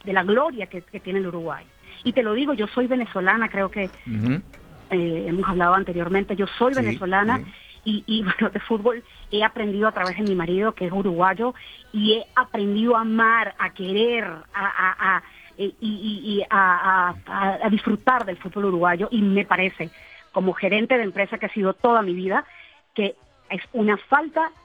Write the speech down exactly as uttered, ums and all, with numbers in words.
de la gloria que, que tiene el Uruguay. Y te lo digo, yo soy venezolana, creo que uh-huh. eh, hemos hablado anteriormente, yo soy sí, venezolana sí. Y, y bueno, de fútbol he aprendido a través de mi marido, que es uruguayo, y he aprendido a amar, a querer, a, a, a, y, y, y a, a, a disfrutar del fútbol uruguayo, y me parece, como gerente de empresa que ha sido toda mi vida, que es una falta